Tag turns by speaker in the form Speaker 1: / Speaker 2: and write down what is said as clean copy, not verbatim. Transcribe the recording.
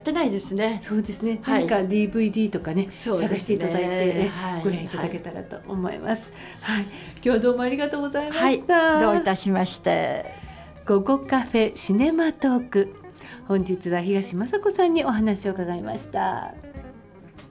Speaker 1: てないですね。
Speaker 2: そうですね、
Speaker 1: はい
Speaker 2: 何か DVD とかね、
Speaker 1: そうですね
Speaker 2: 探していただいてね、
Speaker 1: はい
Speaker 2: ご覧いただけたらと思います。はい、今日はどうもありがとうございま
Speaker 1: はい、
Speaker 2: した。
Speaker 1: どういたしまして。
Speaker 2: 午後カフェシネマトーク、本日は東雅子さんにお話を伺いました。